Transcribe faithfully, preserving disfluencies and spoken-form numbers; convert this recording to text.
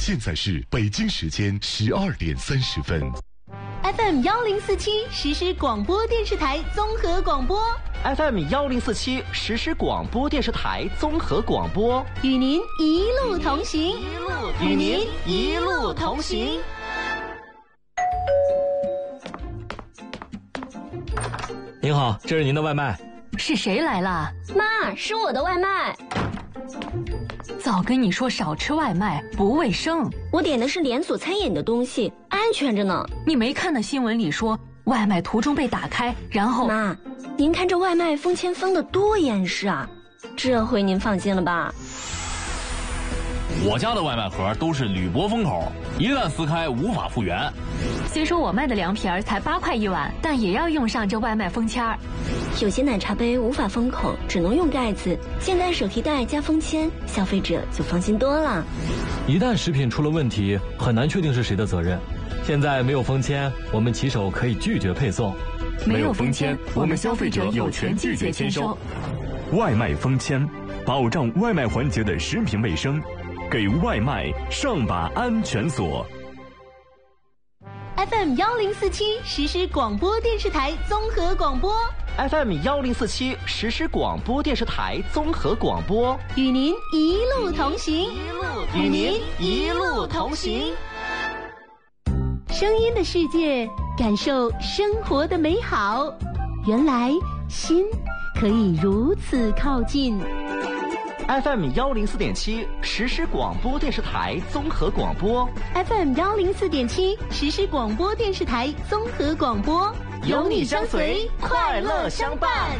现在是北京时间十二点三十分。 F M 幺零四七实时广播电视台综合广播 ，F M 幺零四七实时广播电视台综合广播， 与您一路同行， 与您一路同行。 您好，这是您的外卖。 是谁来了？ 妈，是我的外卖。 早跟你说少吃外卖，不卫生。 我点的是连锁餐饮的东西，安全着呢。 你没看那新闻里说，外卖途中被打开，然后…… 妈，您看这外卖封签封的多严实啊，这回您放心了吧？ 我家的外卖盒都是铝箔封口，一旦撕开无法复原。 虽说我卖的凉皮儿才八块一碗，但也要用上这外卖封签儿。 有些奶茶杯无法封口，只能用盖子，现代手提袋加封签，消费者就放心多了。 一旦食品出了问题，很难确定是谁的责任。现在没有封签，我们骑手可以拒绝配送。 没有封签，我们消费者有权拒绝签收。 外卖封签，保障外卖环节的食品卫生，给外卖上把安全锁。 F M 幺零四七实时广播电视台综合广播 ，F M 幺零四七实时广播电视台综合广播， 与您一路同行， 与您一路同行。 声音的世界，感受生活的美好。原来心可以如此靠近。 F M 幺零四点七实时广播电视台综合广播 ，F M 幺零四点七实时广播电视台综合广播， 有你相随，快乐相伴。